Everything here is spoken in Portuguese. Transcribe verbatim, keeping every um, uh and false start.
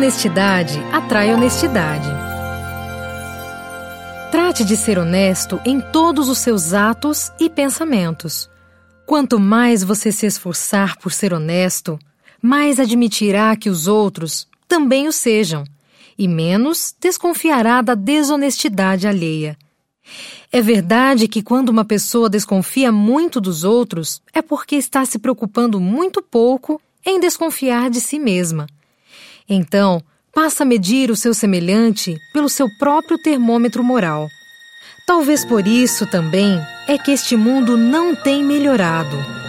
Honestidade atrai honestidade. Trate de ser honesto em todos os seus atos e pensamentos. Quanto mais você se esforçar por ser honesto, mais admitirá que os outros também o sejam, e menos desconfiará da desonestidade alheia. É verdade que quando uma pessoa desconfia muito dos outros, é porque está se preocupando muito pouco em desconfiar de si mesma. Então, passa a medir o seu semelhante pelo seu próprio termômetro moral. Talvez por isso também é que este mundo não tem melhorado.